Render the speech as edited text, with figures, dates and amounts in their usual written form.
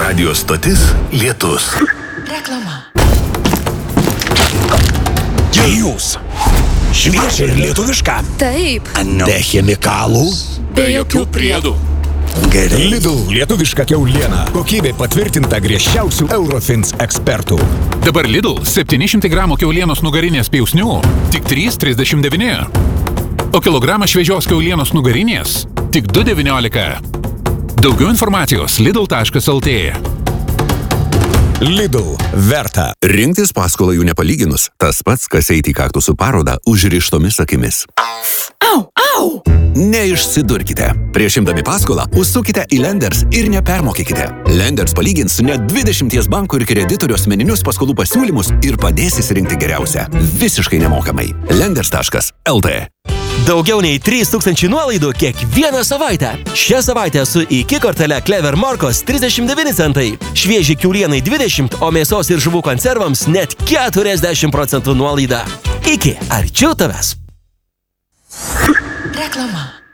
Radio stotis Lietus. Reklama. Jūs. Šviežia ir lietuviška. Taip. Be chemikalų. Be jokių priedų. Gerai. Lidl lietuviška kiauliena. Kokybė patvirtinta griežčiausių Eurofins ekspertų. Dabar Lidl 700 gramų kiaulienos nugarinės pjausnių tik 3,39. O kilogramą šviežios kiaulienos nugarinės tik 2,19. Daugiau informacijos lidl.lt. Lidl verta. Rinktis paskolą jų nepalyginus, tas pats, kas eiti į kaktusų parodą užrištomis akimis. Au, au! Neišsidurkite. Prieš imdami paskolą, užsukite į Lenders ir nepermokykite. Lenders palygins net 20 bankų ir kreditorių asmeninius paskolų pasiūlymus ir padės įsirinkti geriausią. Visiškai nemokamai. Lenders.lt. Daugiau nei 3000 nuolaidų kiekvieną savaitę. Šią savaitę su iki kortele Clever Morkos 39 centai. Švieži kiaulienai 20, o mėsos ir žuvų konservams net 40% nuolaida. Iki arčiau tavęs. Reklama.